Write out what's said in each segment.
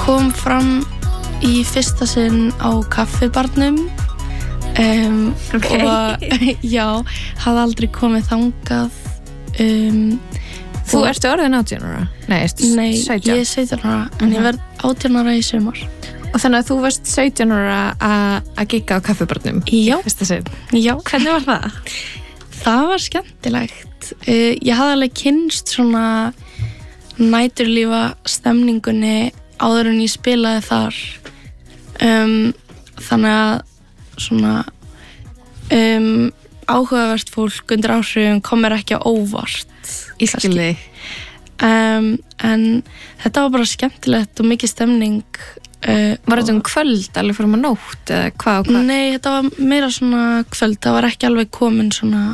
kom fram í fyrsta sinn á kaffibarnum og já, hafði aldrei komið þangað Þú ertu orðin 18 ára? Nei, 17? Ég er 17 ára en ég verð 18 ára í sumar Og þannig að þú varst 17 ára að gigga á kaffibarnum Já. Fyrsta sinn Já. Hvernig var það? Það var skemmtilegt Ég hafði alveg kynnst svona næturlífa stemningunni áður en ég spilaði þar þannig að svona áhugavert fólk undir áhrifum kom mér ekki á óvart Ég skil þig en þetta var bara skemmtilegt og mikið stemning Var þetta kvöld alveg fram að nótt eða hvað? Nei, þetta var meira svona kvöld það var ekki alveg komin svona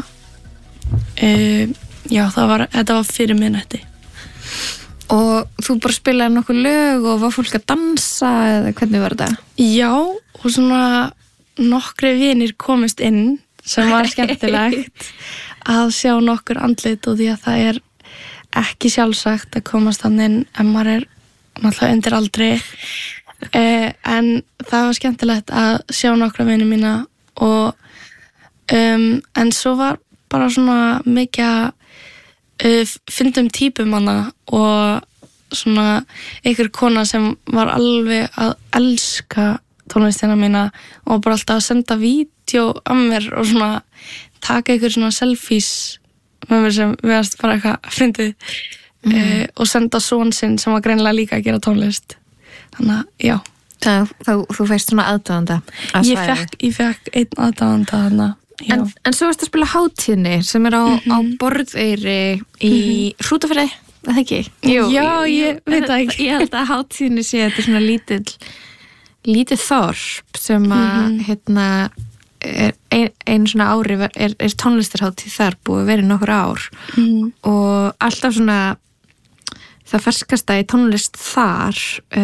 já, þetta var fyrir miðnætti Og þú bara spilaði nokkuð lög og var fólk að dansa eða hvernig var þetta? Já, og svona nokkri vinir komist inn sem var skemmtilegt að sjá nokkur andlit og því að það er ekki sjálfsagt að komast hann inn en maður er náttúrulega undir aldri en það var skemmtilegt að sjá nokkra vinir mína og en svo var bara svona mikið að fyndum típum hana og svona einhver kona sem var alveg að elska tónlistina mína og bara alltaf að senda vídeo af mér og svona taka einhver svona selfies með mér sem við varst bara eitthvað fyndið og senda son sinn sem var greinilega líka að gera tónlist þannig að já Þú feist svona aðdáðanda Ég fekk einn aðdáðanda þannig En svo varst að spila hátíðni sem er á Borðeyri í Hrútafirði, er það ekki? Jú, já, ég veit það ekki Ég held að hátíðni sé þetta svona lítið þorp sem að hérna einu svona ári er tónlistarhátíð þar búið verið nokkur ár og alltaf svona það ferskasta í tónlist þar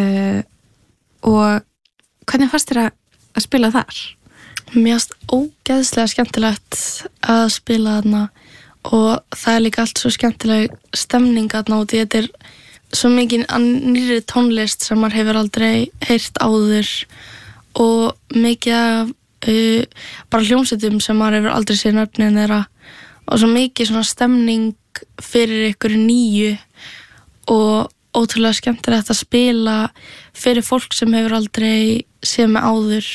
og hvernig fannst þér að spila þar? Mér fannst ógeðslega skemmtilegt að spila þarna og það er líka allt svo skemmtileg stemning þarna og þetta er svo mikið nýrri tónlist sem maður hefur aldrei heyrt áður og mikið af bara hljómsveitum sem maður hefur aldrei séð nöfnin þeirra og svo mikið svona stemning fyrir ykkur nýju og ótrúlega skemmtilegt að spila fyrir fólk sem hefur aldrei séð mig áður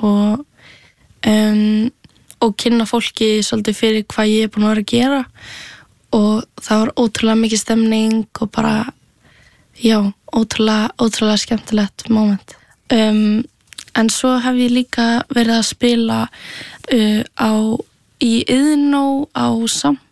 og kynna fólki svolítið fyrir hvað ég er búin að vera að gera og það var ótrúlega mikið stemning og bara já, ótrúlega skemmtilegt moment en svo hef ég líka verið að spila í Iðnó á Samp